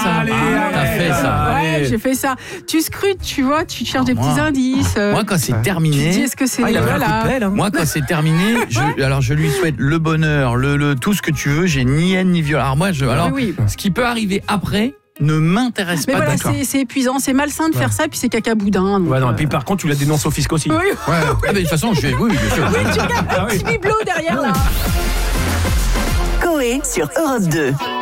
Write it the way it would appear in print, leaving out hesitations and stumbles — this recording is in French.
ça. T'as fait ça. Ouais, j'ai fait ça. Tu scrutes, tu vois, tu cherches des petits indices. Moi, quand c'est Tu terminé. dis est-ce que c'est. Il a pris un coup de pelle, hein. Moi, quand c'est terminé, alors je lui souhaite le bonheur, tout ce que tu veux. J'ai ni haine ni violence. Alors moi, Oui. ce qui peut arriver après ne m'intéresse Mais pas. voilà, D'accord. c'est épuisant, c'est malsain de faire ça, puis c'est caca boudin. Donc, Ouais, non, et puis par contre, tu la dénonces au fisc aussi. Oui, Ouais. Ah, mais de toute façon, oui, bien sûr. tu regardes un petit bibelot derrière là. Coé sur Europe 2.